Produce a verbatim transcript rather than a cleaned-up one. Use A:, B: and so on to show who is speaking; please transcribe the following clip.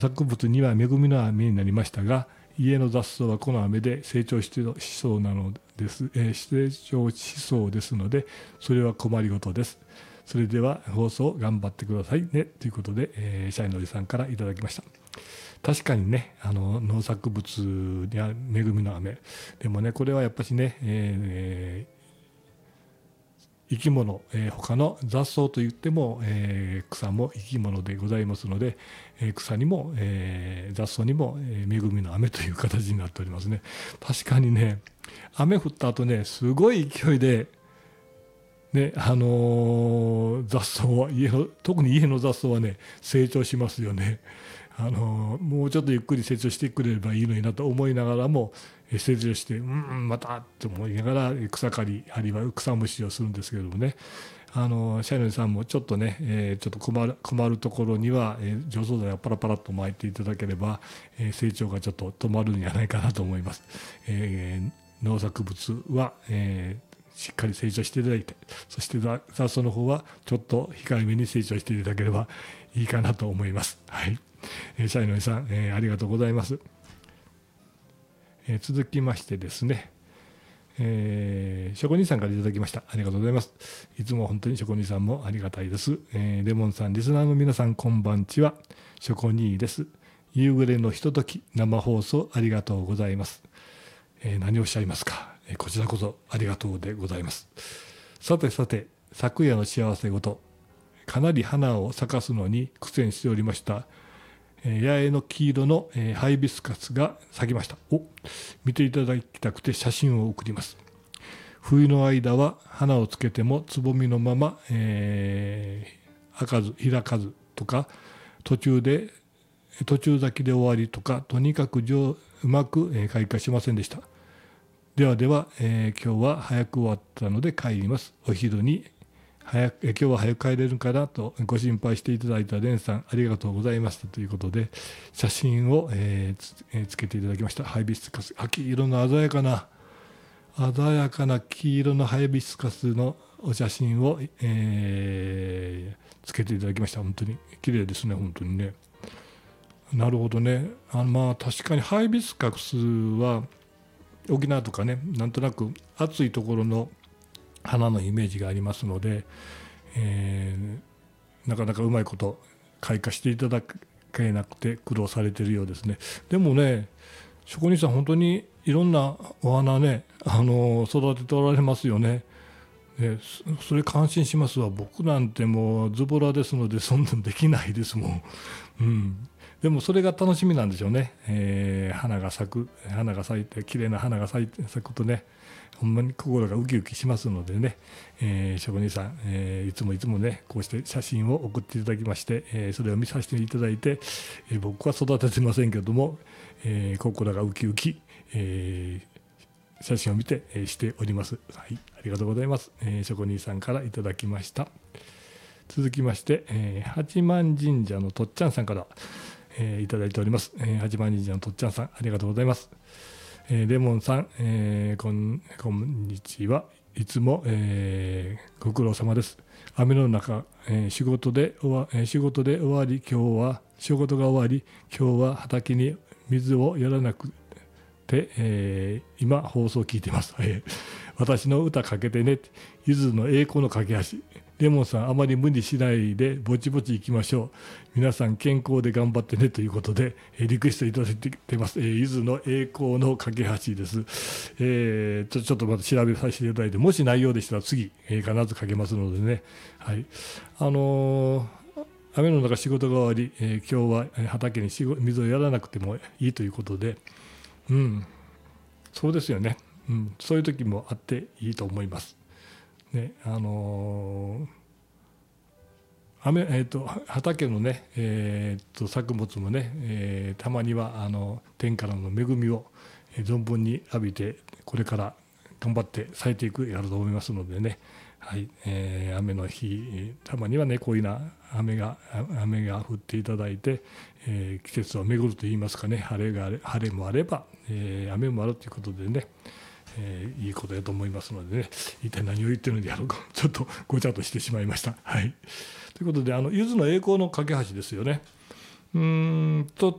A: 作物には恵みの雨になりましたが、家の雑草はこの雨で成長しそうなのです、えー、成長しそうですので、それは困りごとです。それでは放送頑張ってくださいねということで、えー、社員のおじさんからいただきました。確かにね、あの農作物には恵みの雨でもね、これはやっぱしね、えー生き物、えー、他の雑草といっても、えー、草も生き物でございますので、えー、草にも、えー、雑草にも、えー、恵みの雨という形になっておりますね。確かにね、雨降った後ね、すごい勢いで、ね、あのー、雑草は家の特に家の雑草はね成長しますよね。あのー、もうちょっとゆっくり成長してくれればいいのになと思いながらも、成長してうんまたと思いながら草刈りあるいは草むしをするんですけれどもね、あの社員さんもちょっとね、えー、ちょっと困る困るところには、えー、除草剤をパラパラと巻いていただければ、えー、成長がちょっと止まるんじゃないかなと思います。えー、農作物は、えーしっかり成長していただいて、そして雑草の方はちょっと控えめに成長していただければいいかなと思います。はい、えー、社員の皆さん、えー、ありがとうございます。えー、続きましてですね、えー、職人さんからいただきました。ありがとうございます。いつも本当に職人さんもありがたいです。えー、レモンさん、リスナーの皆さん、こんばんちは。職人です。夕暮れのひととき、生放送ありがとうございます。えー、何をおっしゃいますか。こちらこそありがとうでございます。さてさて、昨夜の幸せごと、かなり花を咲かすのに苦戦しておりました、えー、八重の黄色の、えー、ハイビスカスが咲きました。お、見ていただきたくて写真を送ります。冬の間は花をつけてもつぼみのまま、えー、開かず開かずとか、途中で途中咲きで終わりとか、とにかくうまく、えー、開花しませんでした。ではでは、えー、今日は早く終わったので帰ります。お昼に早く、えー、今日は早く帰れるかなとご心配していただいたレンさん、ありがとうございましたということで、写真を、えー つ, えー、つけていただきました。ハイビスカス、秋色の鮮やかな鮮やかな黄色のハイビスカスのお写真を、えー、つけていただきました。本当に綺麗ですね。本当にね。なるほどね。あのまあ確かにハイビスカスは沖縄とかね、なんとなく暑いところの花のイメージがありますので、えー、なかなかうまいこと開花していただけなくて苦労されているようですね。でもね、職人さん本当にいろんなお花ね、あの育てておられますよね。ね、それ感心しますわ。僕なんてもうズボラですのでそんなのできないですもん。うん、でもそれが楽しみなんでしょうね。えー、花が咲く花が咲いて綺麗な花が咲いて咲くとね、ほんまに心がウキウキしますのでね、えー、職人さん、えー、いつもいつもねこうして写真を送っていただきまして、えー、それを見させていただいて、えー、僕は育ててませんけども、えー、心がウキウキ、えー、写真を見て、えー、しております。はい、ありがとうございます。えー、職人さんからいただきました。続きまして、えー、八幡神社のとっちゃんさんから、えー、いただいております。えー、八幡神社のとっちゃんさん、ありがとうございます。えー、レモンさん、えー、こんこんにちは。いつも、えー、ご苦労様です。雨の中、えー、仕事で終わ、えー、仕事で終わり、今日は仕事が終わり、今日は畑に水をやらなくて、えー、今放送を聞いています。えー、私の歌かけてね、ゆずの栄光の架け橋。レモンさん、あまり無理しないでぼちぼち行きましょう。皆さん健康で頑張ってねということで、えー、リクエストいただいてます。えー、ゆずの栄光の架け橋です。えー、ちょちょっとまた調べさせていただいて、もし内容でしたら次、えー、必ずかけますのでね。はい。あのー、雨の中仕事が終わり、えー、今日は畑に水をやらなくてもいいということで、うん、そうですよね。うん、そういう時もあっていいと思います。ね、あのー、雨、えーと、畑のね、えーと、作物もね、えー、たまにはあの天からの恵みを存分に浴びて、これから頑張って咲いていくやると思いますのでね、はい、えー、雨の日、たまにはね、こういうな雨が雨が降っていただいて、えー、季節を巡るといいますかね、晴れがあれ晴れもあれば、えー、雨もあるということでね、えー、いいことだと思いますのでね、一体何を言ってるんでやろうか、ちょっとごちゃっとしてしまいました。はい、ということで、あの柚子の栄光の架け橋ですよね。 うーんと